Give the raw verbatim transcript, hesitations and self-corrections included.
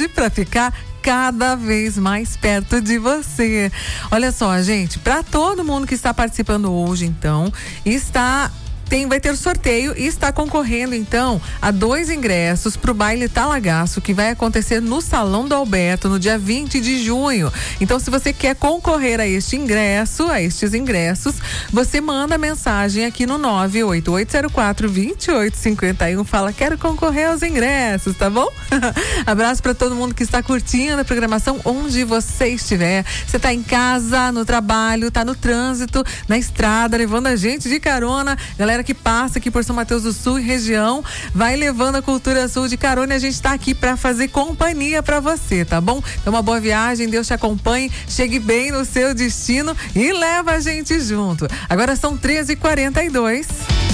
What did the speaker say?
Saúde para ficar cada vez mais perto de você. Olha só, gente, para todo mundo que está participando hoje, então, está Tem, vai ter sorteio e está concorrendo então a dois ingressos para o baile Talagaço, que vai acontecer no Salão do Alberto no dia vinte de junho. Então, se você quer concorrer a este ingresso, a estes ingressos, você manda mensagem aqui no nove oito oito zero quatro, dois oito cinco um, fala quero concorrer aos ingressos, tá bom? Abraço para todo mundo que está curtindo a programação onde você estiver. Você está em casa, no trabalho, tá no trânsito, na estrada, levando a gente de carona. Galera que passa aqui por São Mateus do Sul e região, vai levando a Cultura Sul de carona e a gente tá aqui para fazer companhia para você, tá bom? Então uma boa viagem, Deus te acompanhe, chegue bem no seu destino e leva a gente junto. Agora são treze e quarenta e dois.